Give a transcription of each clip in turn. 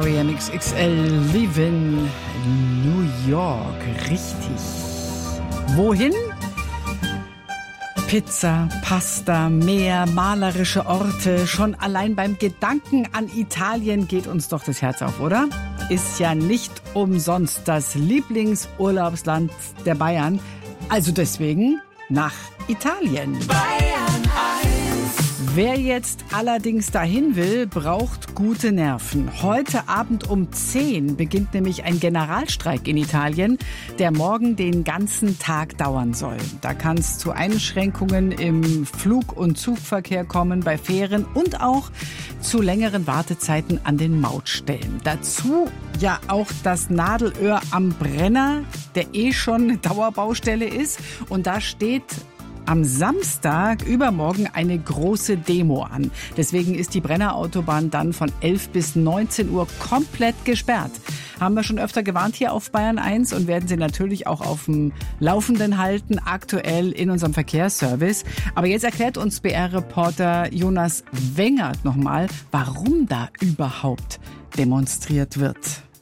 R.E.M. XXL Live in New York. Richtig. Wohin? Pizza, Pasta, Meer, malerische Orte. Schon allein beim Gedanken an Italien geht uns doch das Herz auf, oder? Ist ja nicht umsonst das Lieblingsurlaubsland der Bayern. Also deswegen nach Italien. Bayern 1. Wer jetzt allerdings dahin will, braucht gute Nerven. Heute Abend um 10 beginnt nämlich ein Generalstreik in Italien, der morgen den ganzen Tag dauern soll. Da kann es zu Einschränkungen im Flug- und Zugverkehr kommen, bei Fähren und auch zu längeren Wartezeiten an den Mautstellen. Dazu ja auch das Nadelöhr am Brenner, der schon eine Dauerbaustelle ist. Und da steht am Samstag übermorgen eine große Demo an. Deswegen ist die Brennerautobahn dann von 11 bis 19 Uhr komplett gesperrt. Haben wir schon öfter gewarnt hier auf Bayern 1 und werden Sie natürlich auch auf dem Laufenden halten, aktuell in unserem Verkehrsservice. Aber jetzt erklärt uns BR-Reporter Jonas Wengert nochmal, warum da überhaupt demonstriert wird.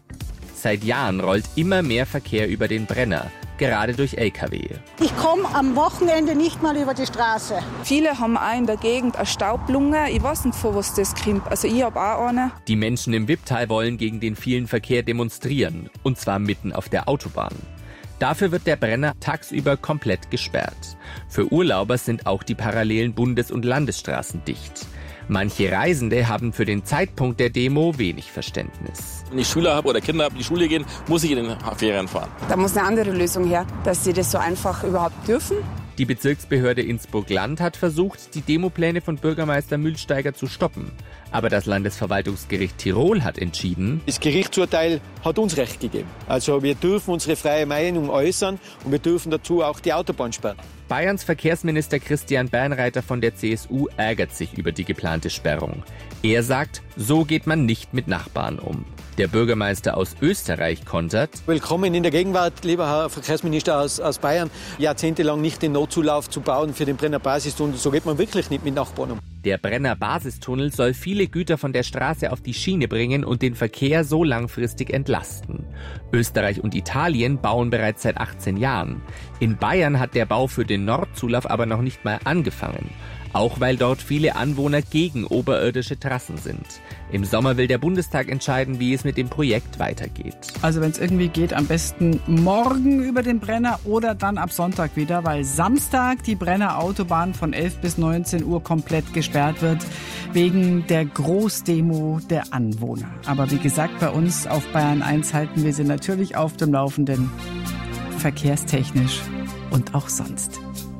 Seit Jahren rollt immer mehr Verkehr über den Brenner, gerade durch Lkw. Ich komme am Wochenende nicht mal über die Straße. Viele haben auch in der Gegend eine Staublunge. Ich weiß nicht, von was das kommt. Also ich habe auch eine. Die Menschen im Wipptal wollen gegen den vielen Verkehr demonstrieren. Und zwar mitten auf der Autobahn. Dafür wird der Brenner tagsüber komplett gesperrt. Für Urlauber sind auch die parallelen Bundes- und Landesstraßen dicht. Manche Reisende haben für den Zeitpunkt der Demo wenig Verständnis. Wenn ich Schüler habe oder Kinder habe, die Schule gehen, muss ich in den Ferien fahren. Da muss eine andere Lösung her, dass sie das so einfach überhaupt dürfen. Die Bezirksbehörde Innsbruck-Land hat versucht, die Demopläne von Bürgermeister Mühlsteiger zu stoppen. Aber das Landesverwaltungsgericht Tirol hat entschieden, das Gerichtsurteil hat uns Recht gegeben. Also wir dürfen unsere freie Meinung äußern und wir dürfen dazu auch die Autobahn sperren. Bayerns Verkehrsminister Christian Bernreiter von der CSU ärgert sich über die geplante Sperrung. Er sagt, so geht man nicht mit Nachbarn um. Der Bürgermeister aus Österreich kontert: Willkommen in der Gegenwart, lieber Herr Verkehrsminister aus Bayern. Jahrzehntelang nicht den Notzulauf zu bauen für den Brenner Basistunnel. So geht man wirklich nicht mit Nachbarn um. Der Brenner Basistunnel soll viele Güter von der Straße auf die Schiene bringen und den Verkehr so langfristig entlasten. Österreich und Italien bauen bereits seit 18 Jahren. In Bayern hat der Bau für den Nordzulauf aber noch nicht mal angefangen. Auch weil dort viele Anwohner gegen oberirdische Trassen sind. Im Sommer will der Bundestag entscheiden, wie es mit dem Projekt weitergeht. Also wenn es irgendwie geht, am besten morgen über den Brenner oder dann ab Sonntag wieder, weil Samstag die Brenner-Autobahn von 11 bis 19 Uhr komplett gesperrt wird, wegen der Großdemo der Anwohner. Aber wie gesagt, bei uns auf Bayern 1 halten wir sie natürlich auf dem Laufenden, verkehrstechnisch und auch sonst.